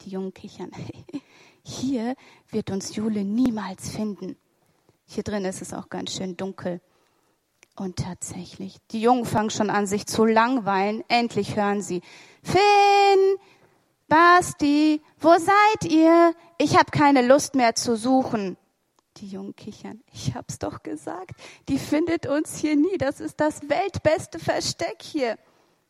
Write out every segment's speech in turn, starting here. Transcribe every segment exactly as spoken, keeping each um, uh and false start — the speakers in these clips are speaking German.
Die Jungen kichern. Hier wird uns Jule niemals finden. Hier drin ist es auch ganz schön dunkel. Und tatsächlich, die Jungen fangen schon an, sich zu langweilen. Endlich hören sie: Finn, Basti, wo seid ihr? Ich habe keine Lust mehr zu suchen. Die Jungen kichern. Ich hab's doch gesagt. Die findet uns hier nie. Das ist das weltbeste Versteck hier.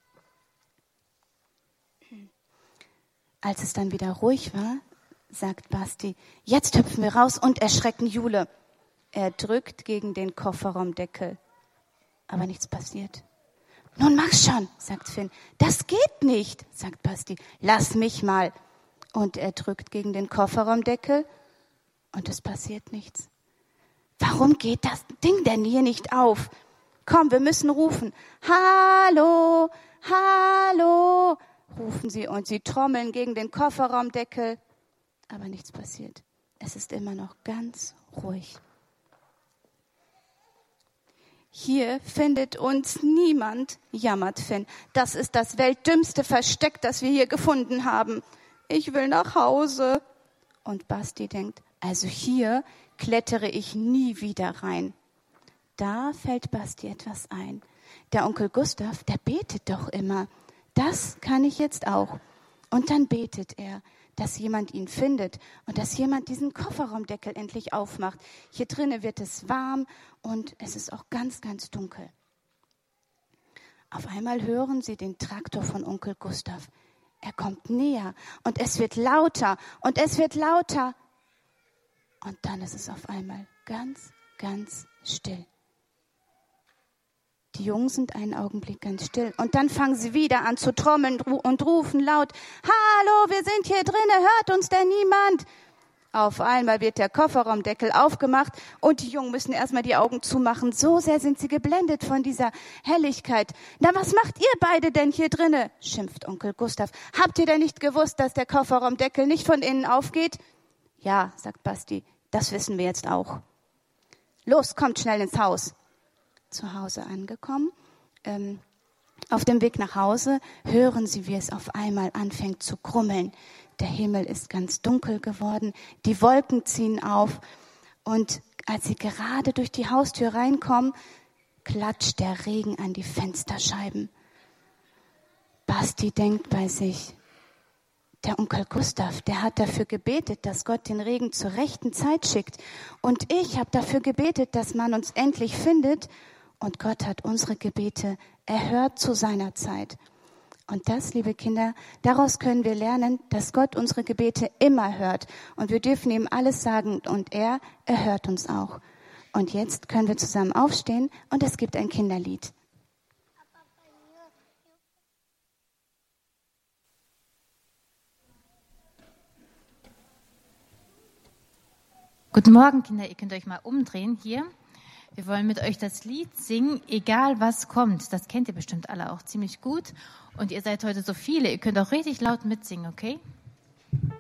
Als es dann wieder ruhig war, sagt Basti: Jetzt hüpfen wir raus und erschrecken Jule. Er drückt gegen den Kofferraumdeckel. Aber nichts passiert. Nun mach schon, sagt Finn. Das geht nicht, sagt Basti. Lass mich mal. Und er drückt gegen den Kofferraumdeckel und es passiert nichts. Warum geht das Ding denn hier nicht auf? Komm, wir müssen rufen. Hallo, hallo, rufen sie und sie trommeln gegen den Kofferraumdeckel. Aber nichts passiert. Es ist immer noch ganz ruhig. Hier findet uns niemand, jammert Finn. Das ist das weltdümmste Versteck, das wir hier gefunden haben. Ich will nach Hause. Und Basti denkt, also hier klettere ich nie wieder rein. Da fällt Basti etwas ein. Der Onkel Gustav, der betet doch immer. Das kann ich jetzt auch. Und dann betet er, dass jemand ihn findet und dass jemand diesen Kofferraumdeckel endlich aufmacht. Hier drinnen wird es warm und es ist auch ganz, ganz dunkel. Auf einmal hören sie den Traktor von Onkel Gustav. Er kommt näher und es wird lauter und es wird lauter. Und dann ist es auf einmal ganz, ganz still. Die Jungen sind einen Augenblick ganz still. Und dann fangen sie wieder an zu trommeln und rufen laut: Hallo, wir sind hier drinnen, hört uns denn niemand? Auf einmal wird der Kofferraumdeckel aufgemacht und die Jungen müssen erstmal die Augen zumachen. So sehr sind sie geblendet von dieser Helligkeit. Na, was macht ihr beide denn hier drinnen? Schimpft Onkel Gustav. Habt ihr denn nicht gewusst, dass der Kofferraumdeckel nicht von innen aufgeht? Ja, sagt Basti, das wissen wir jetzt auch. Los, kommt schnell ins Haus. Zu Hause angekommen. Ähm, auf dem Weg nach Hause hören sie, wie es auf einmal anfängt zu grummeln. Der Himmel ist ganz dunkel geworden, die Wolken ziehen auf und als sie gerade durch die Haustür reinkommen, klatscht der Regen an die Fensterscheiben. Basti denkt bei sich, der Onkel Gustav, der hat dafür gebetet, dass Gott den Regen zur rechten Zeit schickt. Und ich habe dafür gebetet, dass man uns endlich findet. Und Gott hat unsere Gebete erhört zu seiner Zeit. Und das, liebe Kinder, daraus können wir lernen, dass Gott unsere Gebete immer hört. Und wir dürfen ihm alles sagen und er erhört uns auch. Und jetzt können wir zusammen aufstehen und es gibt ein Kinderlied. Guten Morgen, Kinder. Ihr könnt euch mal umdrehen hier. Wir wollen mit euch das Lied singen, egal was kommt. Das kennt ihr bestimmt alle auch ziemlich gut. Und ihr seid heute so viele. Ihr könnt auch richtig laut mitsingen, okay?